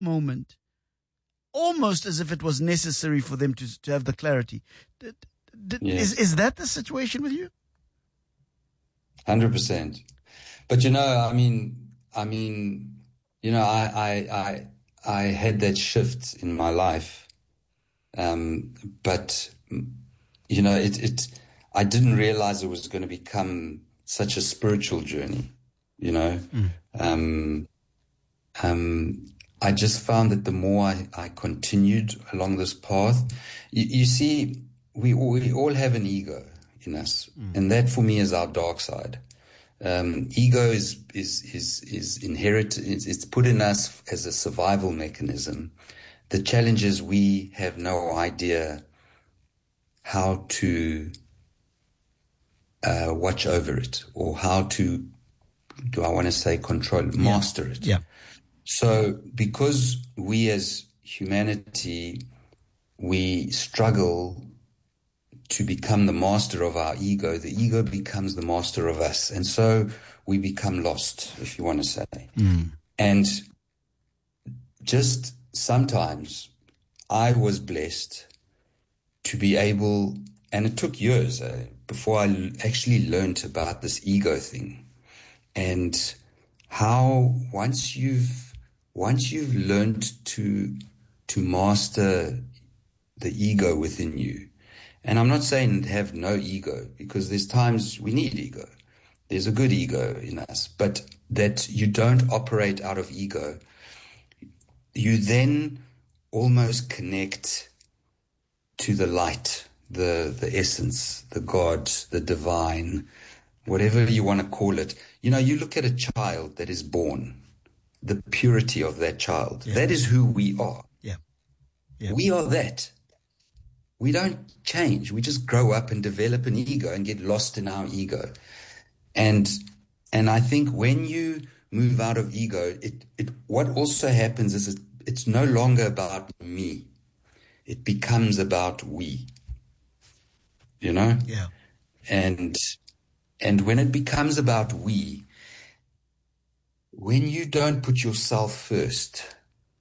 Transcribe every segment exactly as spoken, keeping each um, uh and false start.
moment, almost as if it was necessary for them to to have the clarity. Did, did, Yes. Is is that the situation with you? one hundred percent. But, you know, I mean, I mean, you know, I, I, I, I had that shift in my life. Um, but, you know, it, it, I didn't realize it was going to become such a spiritual journey, you know. Mm. Um, um, I just found that the more I, I continued along this path, you, you see, we, we all have an ego in us. Mm. And that for me is our dark side. Um, ego is, is, is, is inherited, it's, it's put in us as a survival mechanism. The challenge is we have no idea how to, uh, watch over it, or how to, do I want to say control, master yeah. it. Yeah. So because we as humanity, we struggle to become the master of our ego, the ego becomes the master of us. And so we become lost, if you want to say. Mm. And just sometimes I was blessed to be able, and it took years uh, before I actually learned about this ego thing. And how once you've, once you've learned to, to master the ego within you, and I'm not saying have no ego, because there's times we need ego. There's a good ego in us, but that you don't operate out of ego. You then almost connect to the light, the, the essence, the God, the divine, whatever you want to call it. You know, you look at a child that is born, the purity of that child. Yeah. That is who we are. Yeah. Yeah. We are that. We don't change. We just grow up and develop an ego and get lost in our ego. And, and I think when you move out of ego, it, it, what also happens is it, it's no longer about me. It becomes about we, you know? Yeah. And, and when it becomes about we, when you don't put yourself first,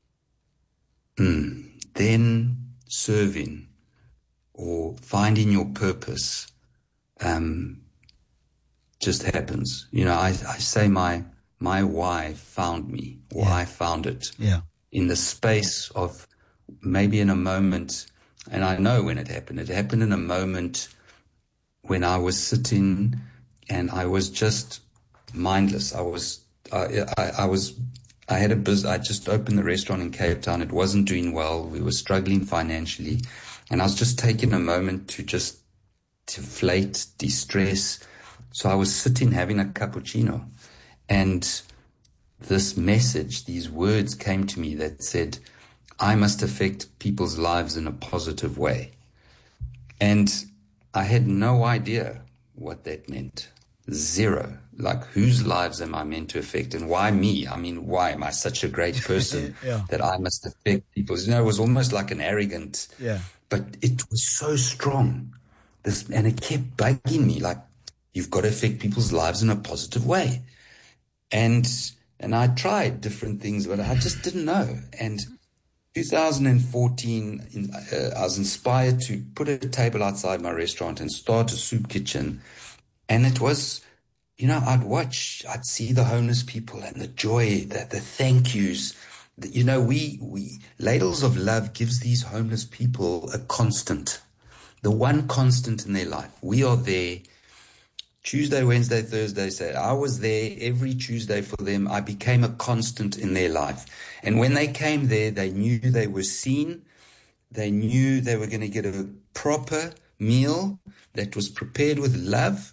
mm, then serving, or finding your purpose, um, just happens. You know, I, I say my, my why found me, or yeah. I found it. Yeah. In the space of maybe in a moment, and I know when it happened. It happened in a moment when I was sitting and I was just mindless. I was, I, I, I was, I had a business. I just opened the restaurant in Cape Town. It wasn't doing well. We were struggling financially. And I was just taking a moment to just deflate, de-stress. So I was sitting having a cappuccino, and this message, these words came to me that said, I must affect people's lives in a positive way. And I had no idea what that meant. Zero. Like, whose lives am I meant to affect, and why me? I mean, why am I such a great person yeah. that I must affect people's? You know, it was almost like an arrogant, yeah. but it was so strong. This, and it kept bugging me, like, you've got to affect people's lives in a positive way. And, and I tried different things, but I just didn't know. And two thousand fourteen, in, uh, I was inspired to put a table outside my restaurant and start a soup kitchen. And it was, you know, I'd watch, I'd see the homeless people and the joy, the, the thank yous. The, you know, we, we, Ladles of Love gives these homeless people a constant, the one constant in their life. We are there Tuesday, Wednesday, Thursday, Saturday. I was there every Tuesday for them. I became a constant in their life. And when they came there, they knew they were seen. They knew they were going to get a proper meal that was prepared with love.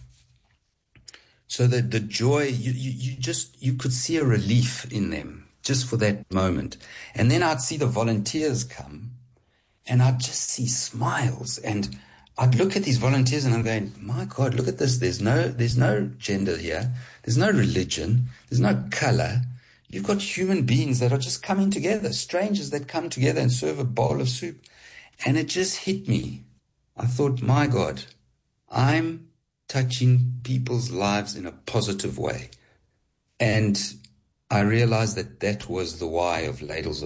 So that the joy, you, you, you just, you could see a relief in them just for that moment. And then I'd see the volunteers come, and I'd just see smiles, and I'd look at these volunteers and I'm going, my God, look at this. There's no, there's no gender here. There's no religion. There's no color. You've got human beings that are just coming together, strangers that come together and serve a bowl of soup. And it just hit me. I thought, my God, I'm touching people's lives in a positive way. And I realized that that was the why of Ladles